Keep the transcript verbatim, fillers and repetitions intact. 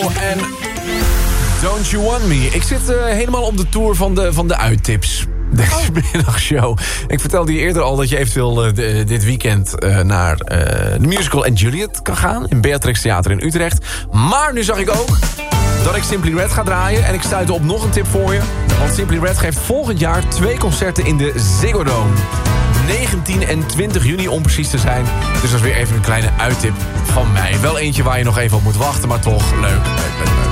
en Don't You Want Me. Ik zit uh, helemaal op de tour van de, van de uittips. Deze oh. middagshow. Ik vertelde je eerder al dat je eventueel uh, de, dit weekend uh, naar uh, de musical And Juliet kan gaan. In Beatrix Theater in Utrecht. Maar nu zag ik ook dat ik Simply Red ga draaien. En ik stuitte op nog een tip voor je. Want Simply Red geeft volgend jaar twee concerten in de Ziggo Dome. negentien en twintig juni om precies te zijn. Dus dat is weer even een kleine uittip van mij. Wel eentje waar je nog even op moet wachten, maar toch leuk. leuk, leuk, leuk.